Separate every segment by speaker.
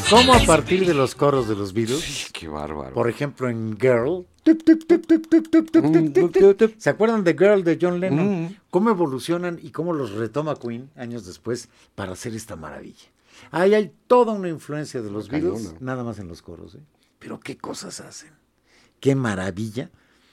Speaker 1: ¿Cómo a partir de los coros de los Beatles?
Speaker 2: Sí, qué bárbaro.
Speaker 1: Por ejemplo, en Girl. Tup, tup, tup, tup, tup, tup, tup, tup, tup, tup. ¿Se acuerdan de Girl de John Lennon? ¿Cómo evolucionan y cómo los retoma Queen años después para hacer esta maravilla? Ahí hay toda una influencia de los Beatles,
Speaker 2: Cañona.
Speaker 1: nada más en los coros, ¿eh? Pero qué cosas hacen. Qué maravilla.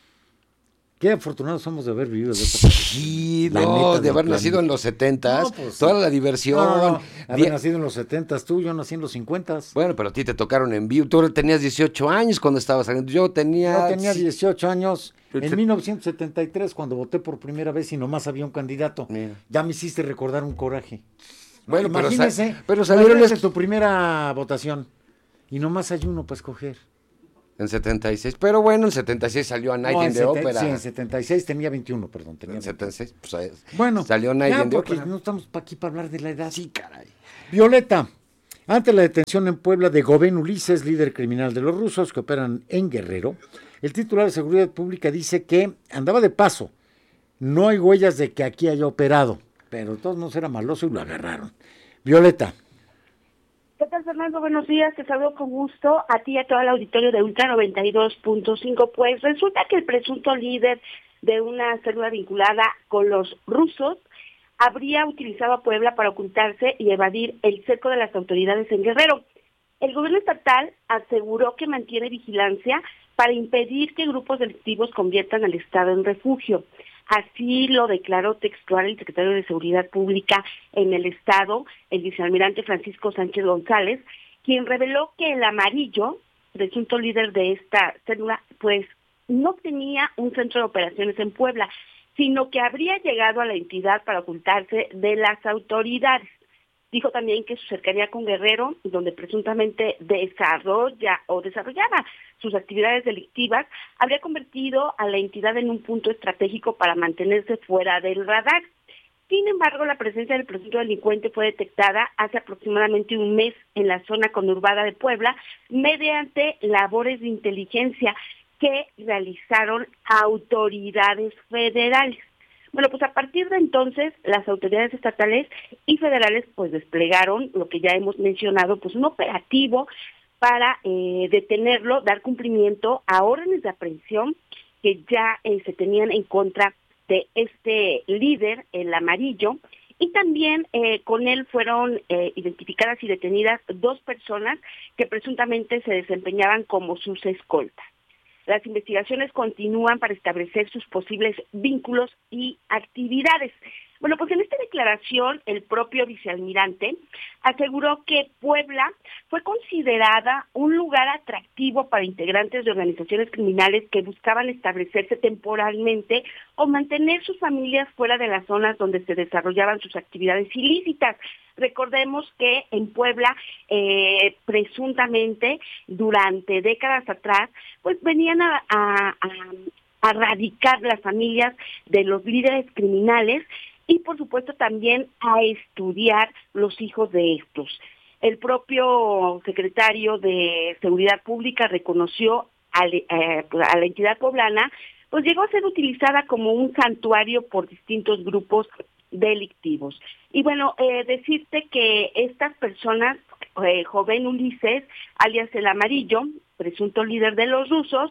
Speaker 1: Qué afortunados somos de haber vivido de esta época.
Speaker 2: Sí,
Speaker 1: La
Speaker 2: no,
Speaker 1: neta
Speaker 2: de
Speaker 1: del
Speaker 2: haber nacido
Speaker 1: planeta.
Speaker 2: en los 70s,
Speaker 1: No, pues,
Speaker 2: toda la diversión.
Speaker 1: No, haber
Speaker 2: Di-
Speaker 1: nacido en los 70s, tú, yo nací en los 50s.
Speaker 2: Bueno, pero a ti te tocaron en vivo. Tú tenías 18 años cuando estabas saliendo. Yo tenía...
Speaker 1: Yo tenía
Speaker 2: sí,
Speaker 1: 18 años en
Speaker 2: Se-
Speaker 1: 1973 cuando voté por primera vez y nomás había un candidato.
Speaker 2: Mira.
Speaker 1: Ya me hiciste recordar un coraje.
Speaker 2: Bueno, pero
Speaker 1: Imagínese,
Speaker 2: pero salieron
Speaker 1: imagínese tu primera votación y nomás hay uno para escoger.
Speaker 2: en 76. Pero bueno, en 76 salió A Night
Speaker 1: No,
Speaker 2: in the Opera.
Speaker 1: sí, en 76 tenía 21, perdón. Tenía
Speaker 2: En
Speaker 1: 21.
Speaker 2: 76, pues ahí
Speaker 1: Bueno,
Speaker 2: salió Night
Speaker 1: ya
Speaker 2: in the
Speaker 1: porque
Speaker 2: Opera.
Speaker 1: no estamos aquí para hablar de la edad.
Speaker 2: Sí, caray.
Speaker 1: Violeta, ante la detención en Puebla de Goven Ulises, líder criminal de los rusos que operan en Guerrero, el titular de Seguridad Pública dice que andaba de paso. No hay huellas de que aquí haya operado, pero de todos modos era maloso y lo agarraron. Violeta.
Speaker 3: ¿Qué tal, Fernando? Buenos días, te saludo con gusto a ti y a todo el auditorio de Ultra 92.5. Pues resulta que el presunto líder de una célula vinculada con los rusos habría utilizado a Puebla para ocultarse y evadir el cerco de las autoridades en Guerrero. El gobierno estatal aseguró que mantiene vigilancia para impedir que grupos delictivos conviertan al Estado en refugio. Así lo declaró textual el secretario de Seguridad Pública en el Estado, el vicealmirante Francisco Sánchez González, quien reveló que el Amarillo, presunto líder de esta célula, pues no tenía un centro de operaciones en Puebla, sino que habría llegado a la entidad para ocultarse de las autoridades. Dijo también que su cercanía con Guerrero, donde presuntamente desarrollaba sus actividades delictivas, habría convertido a la entidad en un punto estratégico para mantenerse fuera del radar. Sin embargo, la presencia del presunto delincuente fue detectada hace aproximadamente un mes en la zona conurbada de Puebla mediante labores de inteligencia que realizaron autoridades federales. Bueno, pues a partir de entonces, las autoridades estatales y federales pues desplegaron lo que ya hemos mencionado, pues un operativo para detenerlo, dar cumplimiento a órdenes de aprehensión que ya se tenían en contra de este líder, el Amarillo, y también con él fueron identificadas y detenidas 2 personas que presuntamente se desempeñaban como sus escoltas. Las investigaciones continúan para establecer sus posibles vínculos y actividades. Bueno, pues en esta declaración el propio vicealmirante aseguró que Puebla fue considerada un lugar atractivo para integrantes de organizaciones criminales que buscaban establecerse temporalmente o mantener sus familias fuera de las zonas donde se desarrollaban sus actividades ilícitas. Recordemos que en Puebla, presuntamente, durante décadas atrás, pues venían a radicar las familias de los líderes criminales y, por supuesto, también a estudiar los hijos de estos. El propio secretario de Seguridad Pública reconoció a la entidad poblana, pues llegó a ser utilizada como un santuario por distintos grupos delictivos. Y bueno, decirte que estas personas, joven Ulises, alias el Amarillo, presunto líder de los rusos,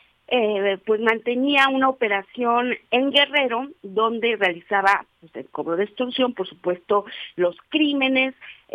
Speaker 3: pues mantenía una operación en Guerrero donde realizaba pues, el cobro de extorsión, por supuesto, los crímenes,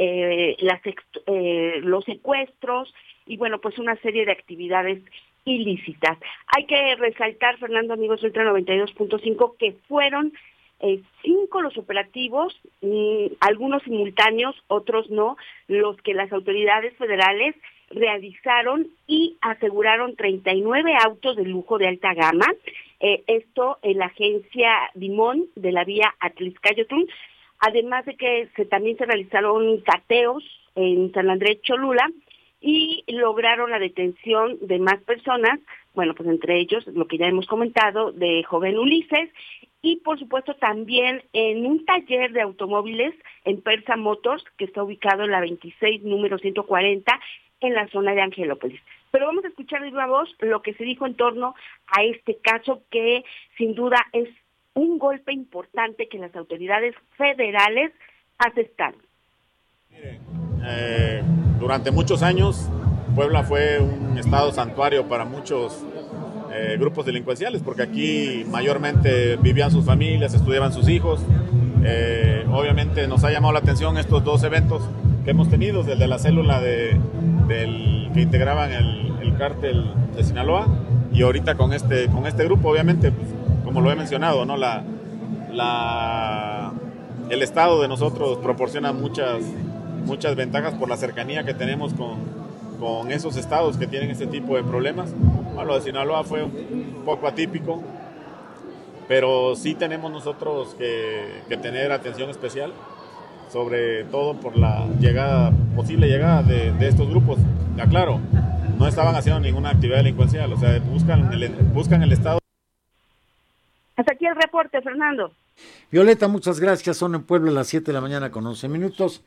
Speaker 3: los secuestros y bueno, pues una serie de actividades ilícitas. Hay que resaltar, Fernando, amigos de Ultra 92.5, que fueron 5 los operativos, algunos simultáneos, otros no, los que las autoridades federales realizaron y aseguraron 39 autos de lujo de alta gama, esto en la agencia Dimón de la vía Atliscayotl, además de que también se realizaron cateos en San Andrés Cholula y lograron la detención de más personas, bueno, pues entre ellos, lo que ya hemos comentado, de joven Ulises, y por supuesto también en un taller de automóviles en Persa Motors, que está ubicado en la 26, número 140, en la zona de Angelópolis. Pero vamos a escuchar de viva voz lo que se dijo en torno a este caso, que sin duda es un golpe importante que las autoridades federales aceptaron.
Speaker 4: Mire, durante muchos años Puebla fue un estado santuario para muchos grupos delincuenciales, porque aquí mayormente vivían sus familias, estudiaban sus hijos. Obviamente nos ha llamado la atención estos dos eventos que hemos tenido, el de la célula que integraban el cártel de Sinaloa, y ahorita con este grupo. Obviamente, pues, como lo he mencionado, ¿no? El estado de nosotros proporciona muchas ventajas por la cercanía que tenemos con esos estados que tienen este tipo de problemas. Bueno, lo de Sinaloa fue un poco atípico, pero sí tenemos nosotros que tener atención especial, sobre todo por la posible llegada de estos grupos. Ya claro, no estaban haciendo ninguna actividad delincuencial, o sea, buscan el estado.
Speaker 3: Hasta aquí el reporte, Fernando.
Speaker 1: Violeta, muchas gracias. Son en Puebla las 7 de la mañana con 11 minutos.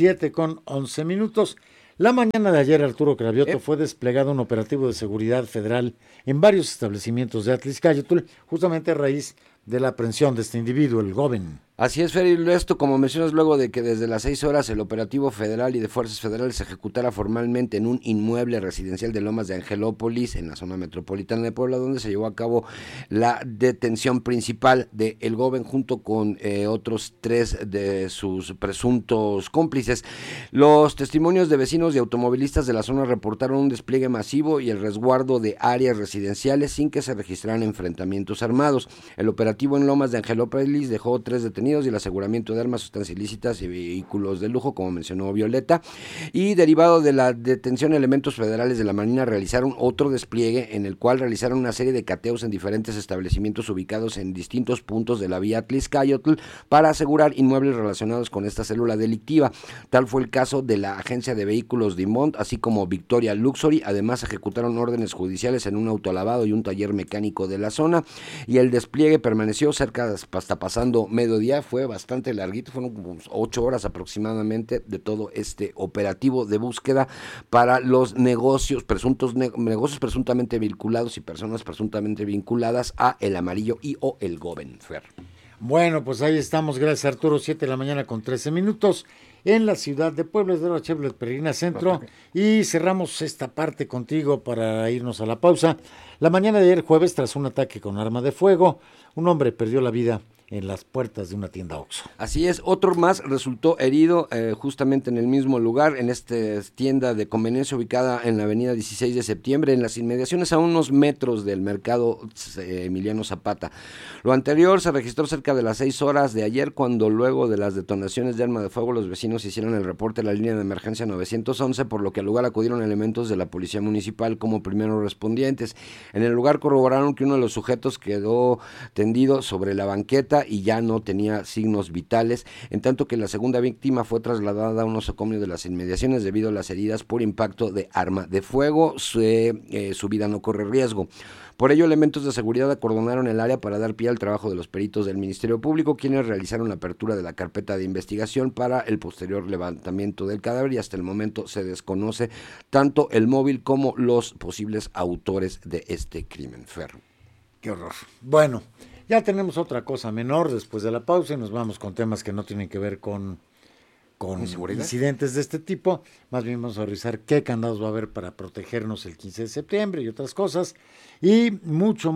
Speaker 1: 7:11. La mañana de ayer, Arturo Cravioto, fue desplegado un operativo de seguridad federal en varios establecimientos de Atlixcáyotl, justamente a raíz de la aprehensión de este individuo, el joven.
Speaker 2: Así es, Fer, y esto, como mencionas, luego de que desde las 6 horas el operativo federal y de fuerzas federales se ejecutara formalmente en un inmueble residencial de Lomas de Angelópolis, en la zona metropolitana de Puebla, donde se llevó a cabo la detención principal de el joven junto con otros 3 de sus presuntos cómplices. Los testimonios de vecinos y automovilistas de la zona reportaron un despliegue masivo y el resguardo de áreas residenciales sin que se registraran enfrentamientos armados. El operativo en Lomas de Angelópolis dejó 3 detenidos y el aseguramiento de armas, sustancias ilícitas y vehículos de lujo, como mencionó Violeta, y derivado de la detención, elementos federales de la Marina realizaron otro despliegue en el cual realizaron una serie de cateos en diferentes establecimientos ubicados en distintos puntos de la vía Atlixcáyotl para asegurar inmuebles relacionados con esta célula delictiva. Tal fue el caso de la agencia de vehículos Dimont, así como Victoria Luxury. Además, ejecutaron órdenes judiciales en un autolavado y un taller mecánico de la zona, y el despliegue permaneció cerca hasta pasando mediodía. Fue bastante larguito, fueron como 8 horas aproximadamente de todo este operativo de búsqueda para los negocios presuntamente vinculados y personas presuntamente vinculadas a El Amarillo y o El Goben, Fer.
Speaker 1: Bueno, pues ahí estamos, gracias Arturo, 7 de la mañana con 13 minutos en la ciudad de Puebla, de la Chevrolet Peregrina Centro, y cerramos esta parte contigo para irnos a la pausa. La mañana de ayer jueves, tras un ataque con arma de fuego, un hombre perdió la vida en las puertas de una tienda Oxxo.
Speaker 2: Así es, otro más resultó herido justamente en el mismo lugar, en esta tienda de conveniencia ubicada en la avenida 16 de septiembre, en las inmediaciones a unos metros del mercado Emiliano Zapata. Lo anterior se registró cerca de las 6 horas de ayer, cuando luego de las detonaciones de arma de fuego los vecinos hicieron el reporte a la línea de emergencia 911, por lo que al lugar acudieron elementos de la policía municipal como primeros respondientes. En el lugar corroboraron que uno de los sujetos quedó tendido sobre la banqueta y ya no tenía signos vitales, en tanto que la segunda víctima fue trasladada a un nosocomio de las inmediaciones debido a las heridas por impacto de arma de fuego. Su vida no corre riesgo. Por ello, elementos de seguridad acordonaron el área para dar pie al trabajo de los peritos del Ministerio Público, quienes realizaron la apertura de la carpeta de investigación para el posterior levantamiento del cadáver, y hasta el momento se desconoce tanto el móvil como los posibles autores de este crimen. Fer.
Speaker 1: Qué horror. Bueno, ya tenemos otra cosa menor después de la pausa y nos vamos con temas que no tienen que ver con incidentes de este tipo. Más bien vamos a revisar qué candados va a haber para protegernos el 15 de septiembre y otras cosas. Y mucho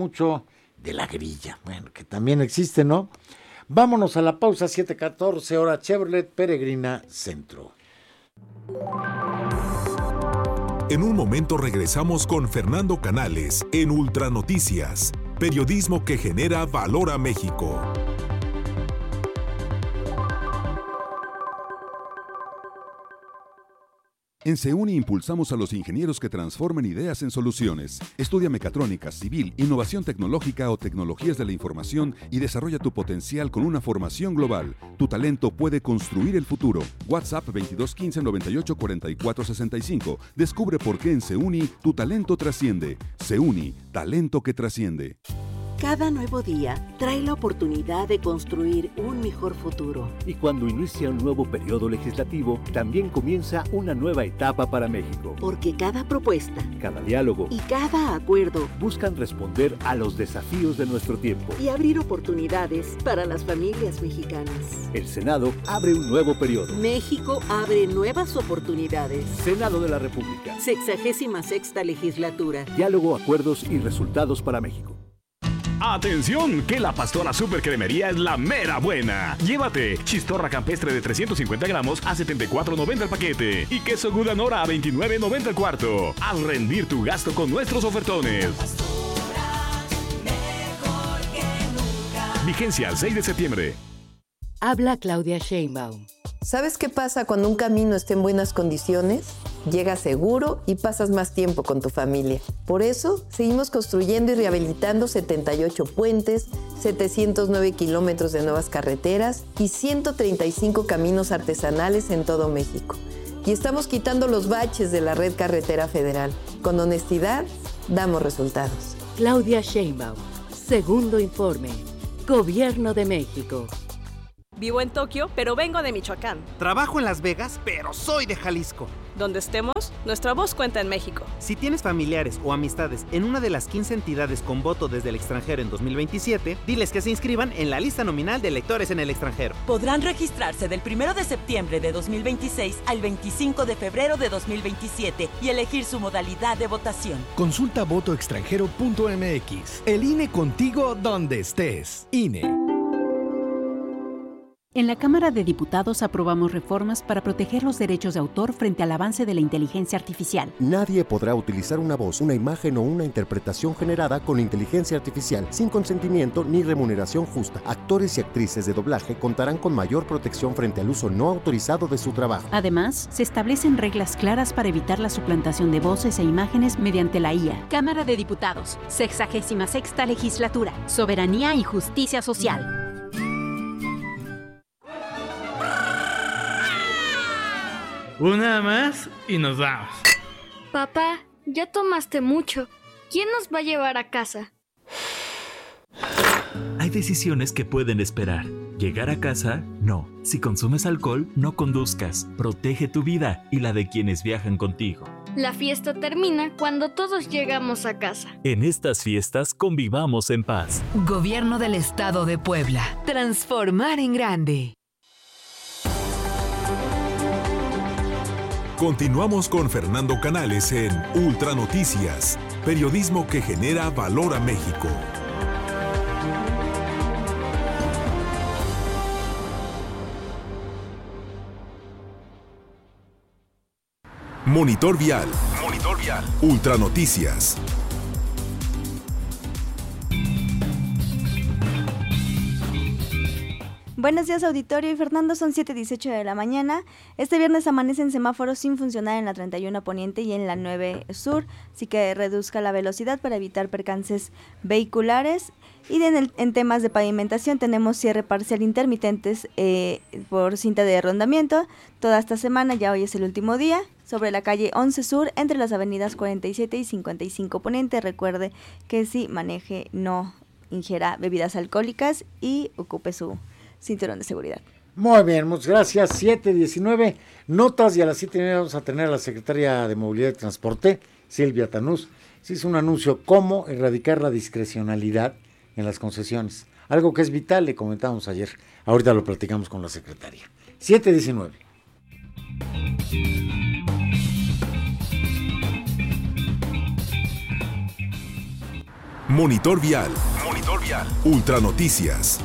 Speaker 1: de la grilla, bueno, que también existe, ¿no? Vámonos a la pausa, 7:14, hora Chevrolet Peregrina Centro.
Speaker 5: En un momento regresamos con Fernando Canales en Ultranoticias, periodismo que genera valor a México. En CEUNI impulsamos a los ingenieros que transformen ideas en soluciones. Estudia mecatrónica, civil, innovación tecnológica o tecnologías de la información y desarrolla tu potencial con una formación global. Tu talento puede construir el futuro. WhatsApp 2215 98 44 65. Descubre por qué en CEUNI tu talento trasciende. CEUNI, talento que trasciende.
Speaker 6: Cada nuevo día trae la oportunidad de construir un mejor futuro.
Speaker 7: Y cuando inicia un nuevo periodo legislativo, también comienza una nueva etapa para México.
Speaker 6: Porque cada propuesta,
Speaker 7: cada diálogo
Speaker 6: y cada acuerdo
Speaker 7: buscan responder a los desafíos de nuestro tiempo
Speaker 6: y abrir oportunidades para las familias mexicanas.
Speaker 7: El Senado abre un nuevo periodo.
Speaker 6: México abre nuevas oportunidades.
Speaker 7: Senado de la República.
Speaker 6: 66ª legislatura.
Speaker 7: Diálogo, acuerdos y resultados para México.
Speaker 8: ¡Atención! Que la Pastora Super Cremería es la mera buena. Llévate chistorra campestre de 350 gramos a $74.90 el paquete y queso Gouda Nora a $29.90 el cuarto. Al rendir tu gasto con nuestros ofertones. Vigencia al 6 de septiembre.
Speaker 9: Habla Claudia Sheinbaum.
Speaker 10: ¿Sabes qué pasa cuando un camino está en buenas condiciones? Llegas seguro y pasas más tiempo con tu familia. Por eso, seguimos construyendo y rehabilitando 78 puentes, 709 kilómetros de nuevas carreteras y 135 caminos artesanales en todo México. Y estamos quitando los baches de la red carretera federal. Con honestidad, damos resultados.
Speaker 9: Claudia Sheinbaum. Segundo informe. Gobierno de México.
Speaker 11: Vivo en Tokio, pero vengo de Michoacán.
Speaker 12: Trabajo en Las Vegas, pero soy de Jalisco.
Speaker 11: Donde estemos, nuestra voz cuenta en México.
Speaker 12: Si tienes familiares o amistades en una de las 15 entidades con voto desde el extranjero en 2027, diles que se inscriban en la lista nominal de electores en el extranjero.
Speaker 13: Podrán registrarse del 1 de septiembre de 2026 al 25 de febrero de 2027 y elegir su modalidad de votación.
Speaker 14: Consulta votoextranjero.mx. El INE contigo donde estés. INE.
Speaker 15: En la Cámara de Diputados aprobamos reformas para proteger los derechos de autor frente al avance de la inteligencia artificial.
Speaker 16: Nadie podrá utilizar una voz, una imagen o una interpretación generada con inteligencia artificial sin consentimiento ni remuneración justa. Actores y actrices de doblaje contarán con mayor protección frente al uso no autorizado de su trabajo.
Speaker 15: Además, se establecen reglas claras para evitar la suplantación de voces e imágenes mediante la IA.
Speaker 17: Cámara de Diputados, 66ª legislatura, Soberanía y Justicia Social.
Speaker 18: Una más y nos vamos.
Speaker 19: Papá, ya tomaste mucho. ¿Quién nos va a llevar a casa?
Speaker 20: Hay decisiones que pueden esperar. Llegar a casa, no. Si consumes alcohol, no conduzcas. Protege tu vida y la de quienes viajan contigo.
Speaker 19: La fiesta termina cuando todos llegamos a casa.
Speaker 20: En estas fiestas convivamos en paz.
Speaker 21: Gobierno del Estado de Puebla. Transformar en grande.
Speaker 5: Continuamos con Fernando Canales en Ultra Noticias, periodismo que genera valor a México. Monitor Vial. Monitor Vial. Ultra Noticias.
Speaker 22: Buenos días, auditorio y Fernando, son 7:18 de la mañana. Este viernes amanecen semáforos sin funcionar en la 31 Poniente y en la 9 Sur, así que reduzca la velocidad para evitar percances vehiculares. Y en temas de pavimentación tenemos cierre parcial intermitentes por cinta de arrondamiento toda esta semana, ya hoy es el último día, sobre la calle 11 Sur, entre las avenidas 47 y 55 Poniente. Recuerde que si maneje no ingiera bebidas alcohólicas y ocupe su cinturón de seguridad.
Speaker 1: Muy bien, muchas gracias. 7:19 notas y a las 7:30 vamos a tener a la secretaria de Movilidad y Transporte, Silvia Tanús. Se hizo un anuncio cómo erradicar la discrecionalidad en las concesiones. Algo que es vital, le comentamos ayer. Ahorita lo platicamos con la secretaria. 7:19.
Speaker 5: Monitor Vial. Monitor Vial. Ultra Noticias.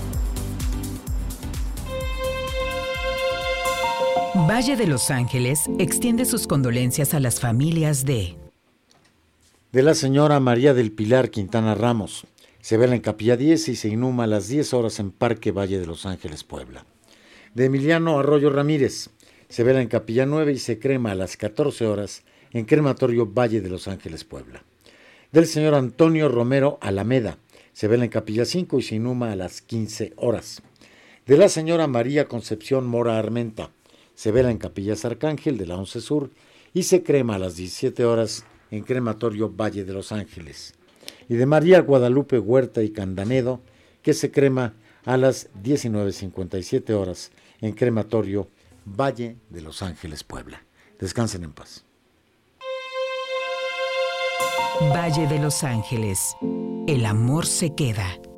Speaker 21: Valle de Los Ángeles extiende sus condolencias a las familias de
Speaker 1: la señora María del Pilar Quintana Ramos. Se vela en Capilla 10 y se inhuma a las 10 horas en Parque Valle de Los Ángeles, Puebla. De Emiliano Arroyo Ramírez. Se vela en Capilla 9 y se crema a las 14 horas en Crematorio Valle de Los Ángeles, Puebla. Del señor Antonio Romero Alameda. Se vela en Capilla 5 y se inhuma a las 15 horas. De la señora María Concepción Mora Armenta. Se vela en Capillas Arcángel de la 11 Sur y se crema a las 17 horas en Crematorio Valle de Los Ángeles. y de María Guadalupe Huerta y Candanedo, que se crema a las 19:57 horas en Crematorio Valle de Los Ángeles, Puebla. Descansen en paz.
Speaker 21: Valle de Los Ángeles. El amor se queda.